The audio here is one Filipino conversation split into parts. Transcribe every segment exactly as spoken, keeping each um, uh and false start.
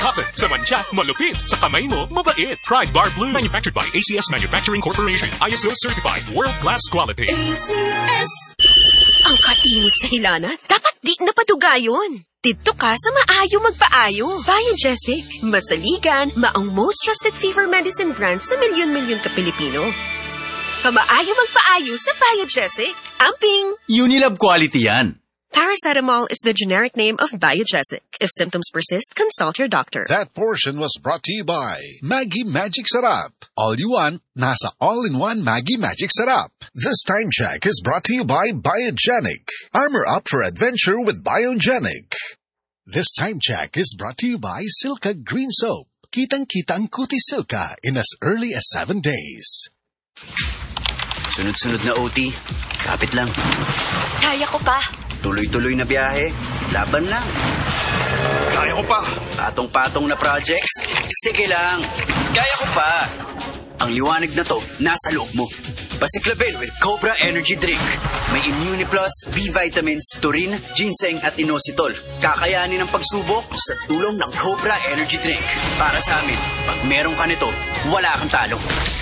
Cotton sa mancha, malupit. Sa kamay mo, mabait. Try Bar Blue. Manufactured by A C S Manufacturing Corporation. I S O certified. World-class quality. A C S. Ang kainit sa hilana, dapat di napadugayon. Dito ka sa maayo magpaayo. Biogesic. Masaligan, maong most trusted fever medicine brand sa milyon-milyon ka Pilipino. Pamaayo magpaayo sa Biogesic. Amping! Unilab quality yan. Paracetamol is the generic name of Biogesic. If symptoms persist, consult your doctor. That portion was brought to you by Maggie Magic Sarap. All you want, nasa all-in-one Maggie Magic Sarap. This time check is brought to you by Biogenic. Armor up for adventure with Biogenic. This time check is brought to you by Silka Green Soap. Kitang-kita ang kuti Silka in as early as seven days. Sunod-sunod na O T. Kapit lang. Kaya ko pa. Tuloy-tuloy na biyahe. Laban lang. Kaya ko pa. Patong-patong na projects. Sige lang. Kaya ko pa. Ang liwanag na to, nasa loob mo. Pasiklabil with Cobra Energy Drink. May Immuniplus, B-vitamins, taurine, ginseng at inositol. Kakayanin ang pagsubok sa tulong ng Cobra Energy Drink. Para sa amin, pag meron ka nito, wala kang talo.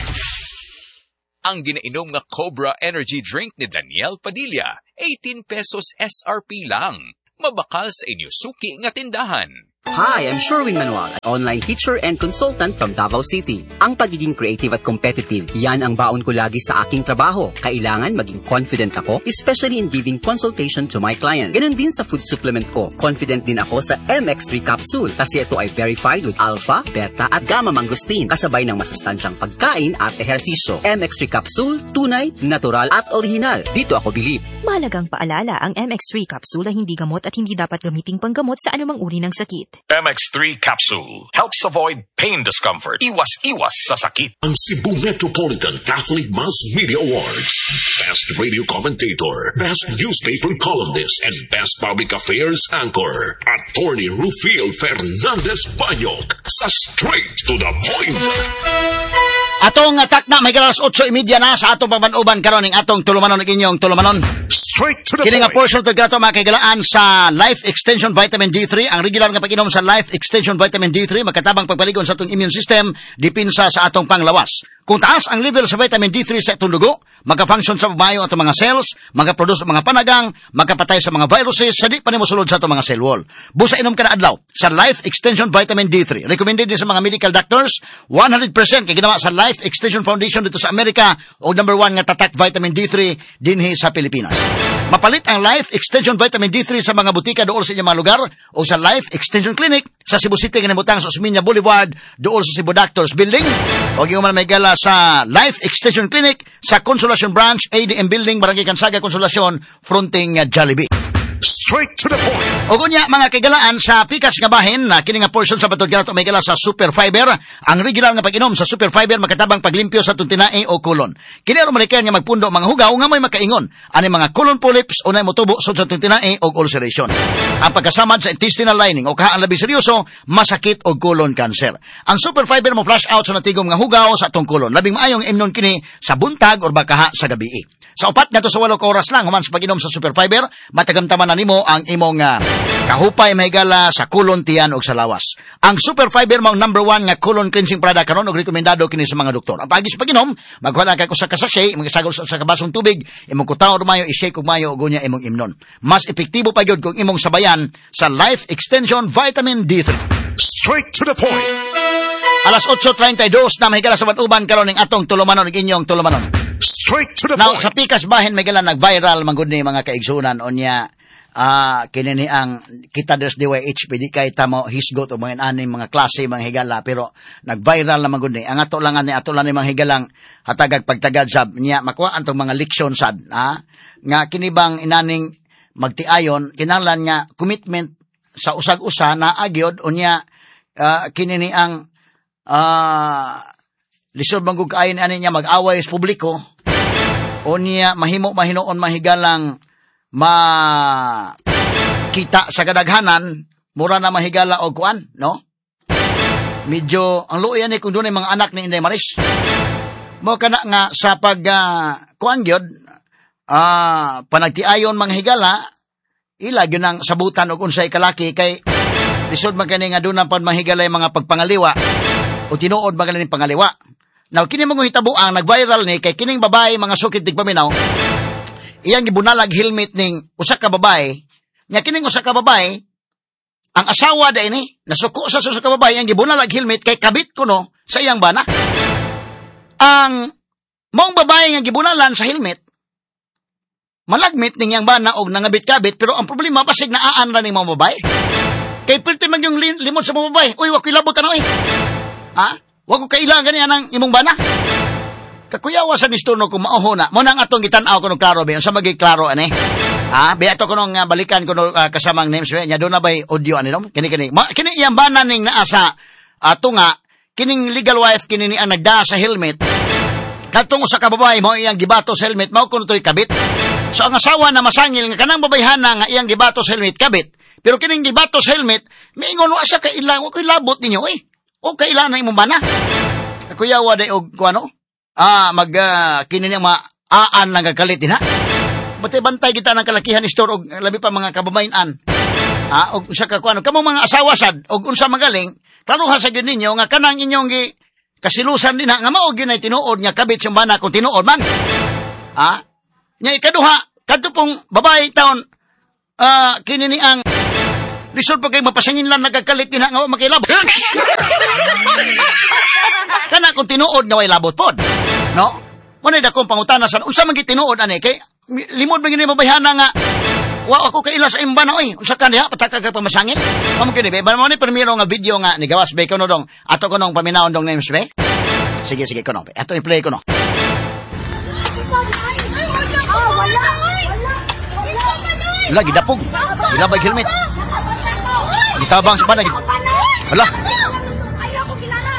Ang ginainom nga Cobra Energy Drink ni Daniel Padilla, eighteen pesos S R P lang. Mabakal sa inyo suki nga tindahan. Hi, I'm Sherwin Manuel, an online teacher and consultant from Davao City. Ang pagiging creative at competitive, yan ang baon ko lagi sa aking trabaho. Kailangan maging confident ako, especially in giving consultation to my client. Ganun din sa food supplement ko. Confident din ako sa M X three capsule kasi ito ay verified with alpha, beta at gamma mangosteen kasabay ng masustansyang pagkain at ehersisyo. M X three capsule, tunay, natural at original. Dito ako bilib. Mahalagang paalala, ang M X three capsule ay hindi gamot at hindi dapat gamiting panggamot sa anumang uri ng sakit. M X three Capsule helps avoid pain discomfort. Iwas-iwas sa sakit. Ang Cebu Metropolitan Catholic Mass Media Awards. Best Radio Commentator, Best Newspaper Columnist, and Best Public Affairs Anchor. Attorney Rufil Fernandez Banyok sa Straight to the Point. Atong atak na may galas otso imidya na sa atong pamanuban karon ning atong tulumanon ning inyong tulumanon. Straight to the Kini nga point. portion to grato makagalaan sa Life Extension Vitamin D three. Ang regular nga pag-inom sa Life Extension Vitamin D three makatabang pagpaligon sa atong immune system dipinsa sa atong panglawas. Kung taas ang level sa vitamin D three sa atong dugo, magka-function sa mayo atong mga cells, magka-produce mga panagang, magkapatay sa mga viruses sa di pa nimo sulod sa atong mga cell wall. Busa inom kada adlaw sa Life Extension Vitamin D three. Recommended din sa mga medical doctors, one hundred percent kay ginawa sa Life Extension Foundation dito sa Amerika o number one nga tatak vitamin D three dinhi sa Pilipinas. Mapalit ang Life Extension Vitamin D three sa mga butika dool sa inyong mga lugar o sa Life Extension Clinic sa Cebu City nga nabutang sa Osmeña Boulevard dool sa Cebu Doctors Building o gyud man may gala sa Life Extension Clinic sa Consolacion Branch A D M Building Barangay Kansaga Consolacion fronting uh, Jollibee. Straight to the point. O kunya mga kagalaan sa pikas nga bahin na kini nga portion sa batod ganato may gala sa Super Fiber. Ang regular nga pag-inom sa Super Fiber makatabang paglimpyo sa tuntinae o kolon. Kini ro malikan nga magpundo mga hugaw nga may makaingon ani mga colon polyps o nay motubo sud sa tuntinae o ulceration. Ang pagkasamad sa intestinal lining o kahaan labi seryoso masakit og colon cancer. Ang Super Fiber mo flush out sa natigom nga hugaw sa atong kolon. Labing maayong imnon kini sa buntag or bakaha sa gabi. Sa upat nga to sa walo ka oras lang human sa pag-inom sa Super Fiber, matagamtaman na nimo ang imong uh, kahupay mahigala sa kulon tiyan og sa lawas. Ang Super Fiber mao number one nga colon cleansing product karon og rekomendado kini sa mga doktor. Ang pagis pag-inom, magkuha na kay usa ka sachet, imong isagol sa, sa kabasong tubig, imong kutaw og mayo i-shake og mayo og unya imong imnon. Mas epektibo pa gyud kung imong sabayan sa Life Extension Vitamin D three. Straight to the point. Alas eight thirty-two na mahigala sa Batuban karon ning atong tulumanon ug inyong tulumanon. Straight to the Now, point. sa pikas bahin may gala nag-viral man gud ni mga kaigsunan unya ah uh, kini ni ang kita des D Y H P di kay tamo hisgot o mga aning mga klase mga higala pero nag-viral naman gud ni ang ato lang ni ato lang ni mga higalang hatagag pagtagad sab niya makuha antong mga leksyon sad ha nga kini bang inaning magtiayon kinahanglan nga commitment sa usag-usa na agyod unya uh, kini ni ang ah uh, lisod man gud kaayon ani niya mag-away sa publiko unya mahimo mahinoon mahigalang ma kita sa kadaghanan mura na mahigala og kuan no medyo ang luoy ni kung dunay mga anak ni Inday Maris mo kana nga sa pag uh, kuan gyud ah uh, panagtiayon mga higala ila gyud ang sabutan og unsay kalaki kay Lisod man kani nga doon pa mahigalay mga pagpangaliwa o tinuod ba galing pangaliwa. Now, kini mong hitabuang nag-viral ni kay kining babae mga sukid tigpaminaw, iyang gibunalag helmet ning usa ka babae, nya kining usa ka babae, ang asawa da ini, nasuko sa usa ka babae, iyang gibunalag helmet kay kabit kuno sa iyang bana. Ang mong babae nga gibunalan sa helmet, malagmit ning iyang bana og nangabit-kabit, pero ang problema pasig naaan ra ning mga babae. Kay pilti man yung limon sa mga babae, uy, wakoy labot ano eh. Ha? Wag ko kailangan niya ng imong bana. Kakuyawa sa nisturno kung mauho na. Mo nang atong gitanaw ko ng klaro ba. Sa magi klaro ani. Ha? Biya to ko nung uh, balikan ko uh, kasamang names ba. Nya do na bay audio ani no. Kini kini. Ma, kini iyang bana ning naa sa uh, tunga. Kining legal wife kini ni ang nagda sa helmet. Kadtong usa ka babae mo iyang gibato sa helmet mao kuno toy kabit. So ang asawa na masangil nga kanang babayhana nga iyang gibato sa helmet kabit. Pero kining gibato sa helmet, miingon wa siya ka ilang ko labot ninyo eh. O kailan na imong bana? Kuyawa day og kuano? Ah, mag uh, kini niya maaan lang kagalit din ha. Batay bantay kita ng kalakihan ni store og labi pa mga kababayan-an. Ah, og usa ka kuano, kamo mga asawa sad og unsa magaling, klaruha sa gyud ninyo nga kanang inyong gi kasilusan din ha nga mao gyud nay tinuod nga kabit yung bana kung tinuod man. Ah? Nya ikaduha, kadto pong babae taon ah kini ni ang lisod pa kay mapasangin lang nagkakalit din nga makilabot. Kana kung tinuod nga way labot pod. No? Muna dakong pangutana sa unsa man gitinuod ani kay limod man gini mabayhana nga wa ako kay ila sa imbana oy. Unsa ka diha pataka ka pamasangin? Amo kini be ba mo ni primero nga video nga ni gawas be kuno dong. Ato kuno paminawon dong names be. Sige sige kuno be. Ato i-play kuno. Wala gidapog. Gilabay helmet. Gitabang sa bana. Wala. Ayaw ko kilala.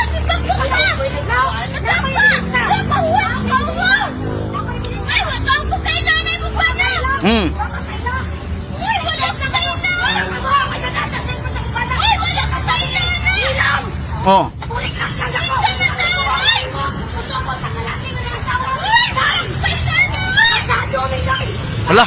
Ay, wala ko kailangan mo bana. Hmm. Ay, wala ka kailangan. Ay, wala ka kailangan. Oh. Ulit lang lang ako. Ay, gusto ko sa kalaki mo na asawa. Ay, kailangan. Wala.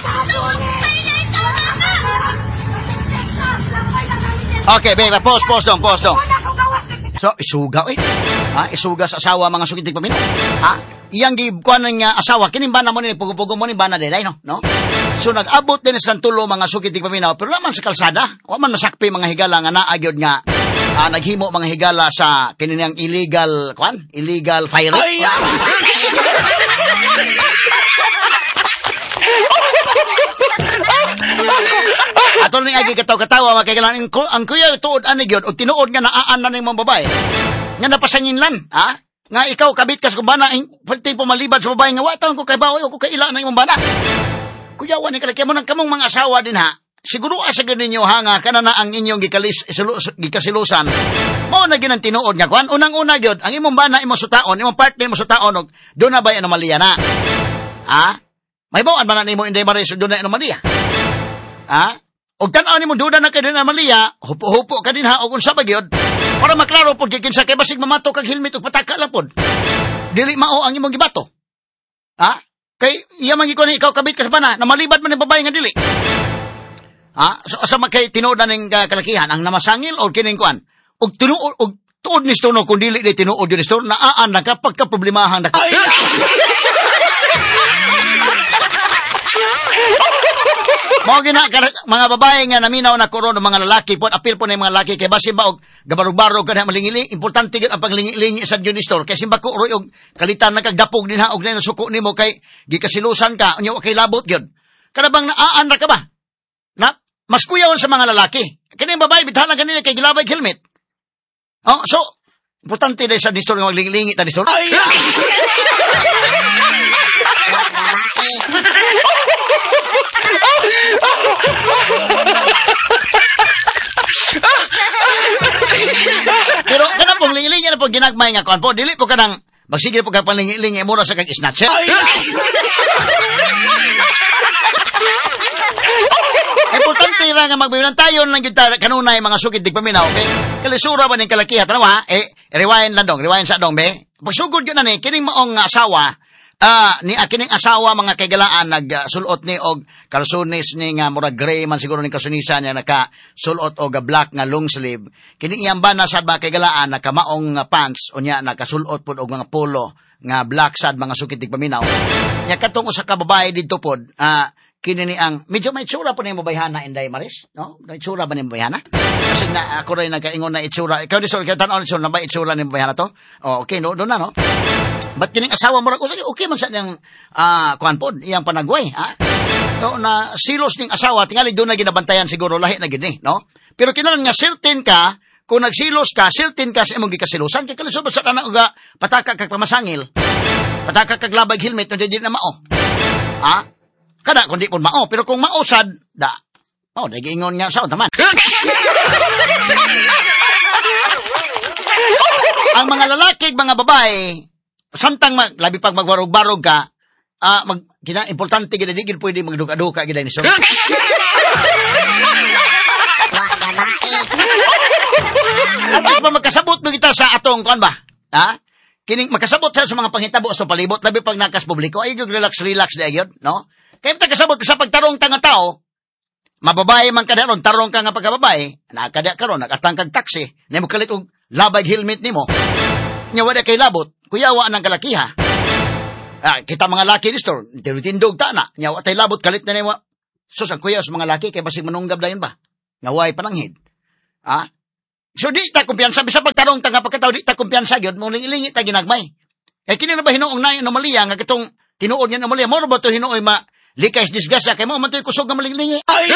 Okay, babe, pause, pause dong, pause dong. So, isuga, eh. Ha? Isuga sa asawa, mga sukitig pamin. Ha? Iyang gibkuan ng uh, asawa, kining bana mo ni, pugo-pugo mo ni bana delay, no? no? So, nag-abot din sa tulo, mga sukitig paminaw, pero naman sa kalsada, wa man masakpi mga higala nga naagyod nga, uh, naghimo mga higala sa kining illegal, kuan? Illegal firing. Ay, ato ning agi kataw-katawa makailan ang kuya tuod ani gyud og tinuod nga naaan na ning mga babae nga napasanginlan ha nga ikaw kabit kas kubana pati po malibad sa babae nga wa taon ko kay bawo ko kay ila na imong bana kuya wa ni kalaki mo nang kamong mga asawa din ha siguro asa gid ninyo ha nga kana na ang inyong gikalis gikasilusan mao na gyud ang tinuod nga kwan unang-una gyud ang imong bana imong sutaon imong partner imong sutaon og do na bay anomalya na ha may bawaan man nimo inday maris do na anomalya ha? Og tan-aw nimo duda na kay din anomalya, hupo-hupo ka din ha og unsa ba gyud? Para maklaro pod kay kinsa kay basig mamato kag helmet og pataka la pod. Dili mao ang imong gibato. Ha? Kay iya man gikon ikaw kabit ka sa bana, na malibad man ang babae nga dili. Ha? So asa makay tinuod ning uh, kalakihan ang namasangil o kining kuan? Og tinuod og tuod ni stono kun dili di tinuod ni stono naaan na kapag ka problemahan na. Mao gina mga babae nga naminaw na koron mga lalaki pod apil po na mga lalaki kay basin ba og gabarog-barog kada malingili importante gid ang paglingi-lingi sa Junistor kay simba ko roy og kalitan na kagdapog din ha og na suko nimo kay gikasilusan ka unya kay labot gyud kada bang naaan ra ka ba na mas kuyawan sa mga lalaki kini babae bithala kanila kay gilabay helmet oh so importante dai sa Junistor nga maglingi-lingi ta Junistor pero kana pong lingi-lingi na pong ginagmay nga kuan po dili po kanang magsigil po ka panlingi-lingi mura sa kag snatcher importante ra nga magbiunan tayo lang gyud kanunay mga sugid digpaminaw okay kalisura ba ning kalakiha tanawa eh rewind lang dong rewind sa dong be pagsugod gyud na ni kining maong asawa ah ni akining asawa mga kaigalaan nagsulot ni og kalsones ni nga murag gray man siguro ni kasunisa niya naka sulot og black nga long sleeve. Kini iyang bana sad mga kaigalaan nakamaong nga pants unya nakasulot pud og mga polo nga black sad mga sukit tig paminaw. Nya katong usa ka babae didto pod ah kini ni ang medyo may itsura po ni mabayhana Inday Maris, no? May itsura ba ni mabayhana? Kasi na ako rin nagkaingon na itsura. Ikaw di sorry, kaya tanaw ni sorry, na ba itsura ni mabayhana to? Oh, okay, no, doon na, no? Ba't kining asawa mo, okay, okay man sa niyang, ah, kuhan po, iyang panagway, ha? No, na silos ning asawa, tingali doon na ginabantayan siguro, lahi na gini, no? Pero kinalang nga certain ka, kung nagsilos ka, certain ka sa imong gikasilosan, kaya kalisod sa kanang uga, pataka kag pamasangil, pataka kag labag helmet, no, di na mao. Ha? Kada kundi pun mao, pero kung mausad, da. Oh, nagiingon nga sa taman. Ang mga lalaki, mga babae, samtang mag, labi pag magbarog-barog ka, ah, mag, kina, importante gina, di gina pwede magduka-duka gina ni sorry. At ba magkasabot mo kita sa atong, kuan ba? Ha? Kining, magkasabot sa mga panghitabo sa palibot, labi pag nakas publiko, ay yung relax-relax na yun, no? Kaya tagasabot sa pagtarong tanga tao, mababae man kada ron, tarong ka nga pagkababae, nakada ka ron, nakatangkag taksi, na mo kalit og labag helmet nimo. Nya wala kay labot, kuyawa nang kalakiha. Ah, kita mga laki ni store, tinutindog ta na, nya wa tay labot kalit na nimo. Sus ang kuya sa mga laki kay basig manunggab dayon ba? Nga way pananghid. Ah? So di ta kumpiyansa bisa pagtarong tanga pagkatao di ta kumpiyansa gyud mo lingi ta ginagmay. Kay kini na ba hinuong na anomalya nga kitong tinuod nga anomalya mo ba to hinuoy ma likay disgasa kay mo man toy kusog nga malinlingi. Ay!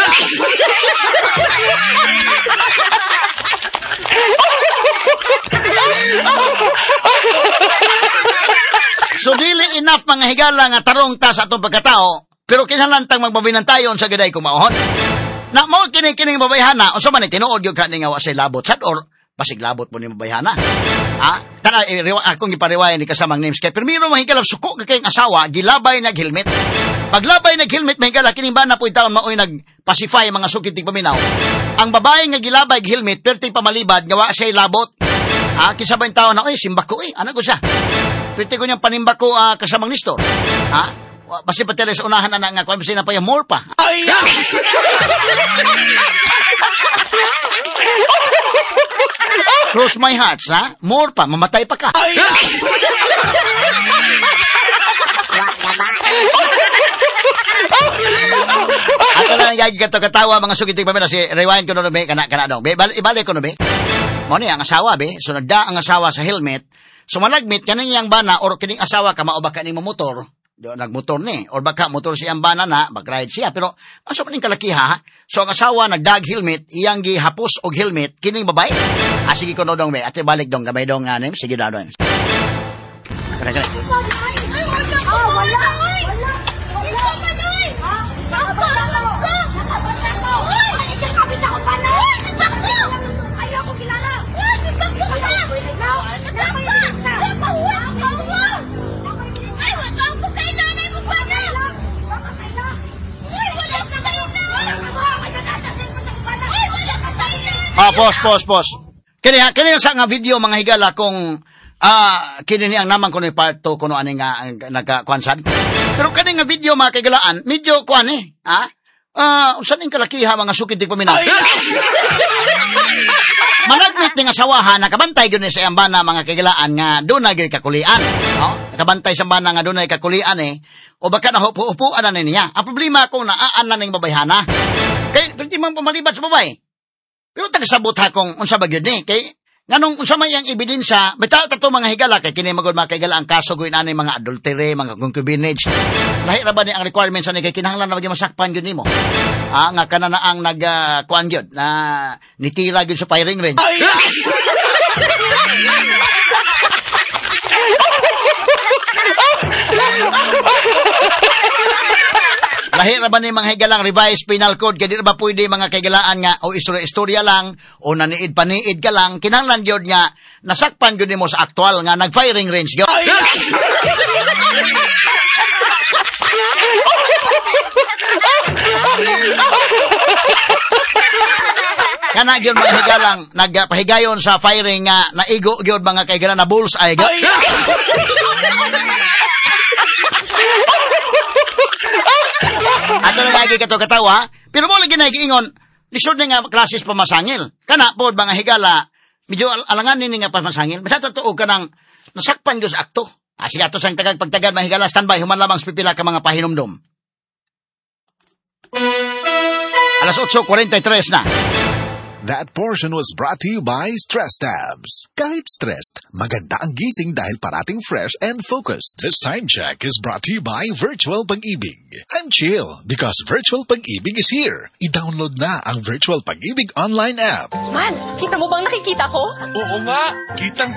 So dili enough mga higala nga tarong ta sa atong pagkatao, pero kinahanglan magbabinantayon sa gaday kumahon. Na mo kini kini babayhana, unsa man ni tinuod gyud kani nga wa say labot sad or basig labot mo ni babayhana. Ha? Tara eh, akong ipariwayan ni kasamang names kay primero mahigala suko ka kayong asawa gilabay nag helmet. Paglabay nag helmet mahigala kini ba na po taon maoy nag pacify mga sukit tig paminaw. Ang babae nga gilabay helmet perti pamalibad nga wa say labot. Ha? Kisabay taon na oy simbako eh ana ko siya. Pwede ko niyang panimbako uh, kasamang nistor. Ha? Basta pa teres unahan na nga kung kasi na pa yung more pa. Ay! Cross my heart, ha? More pa, mamatay pa ka. Ay! Ako na nagagig ka to katawa mga sugitig pa si rewind ko no be kana kana dong. Be ibalik ko no be. Mo ni ang asawa be, so nagda ang asawa sa helmet. So malagmit kaning yang bana or kining asawa ka mao baka ning motor. Do nagmotor ni or baka motor siyang bana na mag-ride siya pero asa man ning kalakiha so ang asawa nagdag helmet iyang gihapos og helmet kining babae ah sige ko no dong be ate balik dong gamay dong anim sige daw dong kana kana ah wala wala Ah, pos, pos, pos. Kini kini sa nga video mga higala kung ah kini ni ang naman kuno part two kuno ani nga nagka-kwansad. Pero kani nga video mga kaigalaan, medyo kuan eh, ha? Ah, usan ning kalakiha mga sukid dig paminaw. Managmit ning asawahan nakabantay gyud ni sa ambana mga kaigalaan nga dunay gyud kakulian, no? Nakabantay sa ambana nga dunay kakulian eh. O baka nahupo-upuan na niya. Ang problema kung naaan na ning babayhana. Kay pwede man pamalibat sa babae. Pero tagasabot ha kung unsa ba gyud ni kay nganong unsa may ang ebidensya bitaw tato mga higala kay kini magud mga higala ang kaso gyud ani mga adultery mga concubinage lahi ra ba ni ang requirements ani kay kinahanglan na maging masakpan gyud nimo ah nga kana na ang nag uh, kuan gyud na nitira gyud sa firing range. Lahi ra ba ni mga higalang revised penal code kay di ra ba pwede mga kaigalaan nga o istorya-istorya lang o naniid paniid ka lang kinahanglan gyud nga nasakpan gyud nimo sa aktual nga nag-firing range gyud. Kana gyud mga higalang nagpahigayon sa firing nga naigo gyud mga kaigala na bullseye. Ato na lagi kato katawa, pero mo lagi na giingon, lisod na nga klases pamasangil. Kana po mga higala, medyo al- alangan nini nga pamasangil. Basta totoo ka nang nasakpan gyud sa akto. Asi ato sang tagag pagtagad mga higala, standby, human lamang sa pipila ka mga pahinumdom. Alas eight forty-three na. That portion was brought to you by Stress Tabs. Kahit stressed, maganda ang gising dahil parating fresh and focused. This time check is brought to you by Virtual Pag-ibig. I'm chill because Virtual Pag-ibig is here. I-download na ang Virtual Pag-ibig online app. Man, kita mo bang nakikita ko? Oo nga, kitang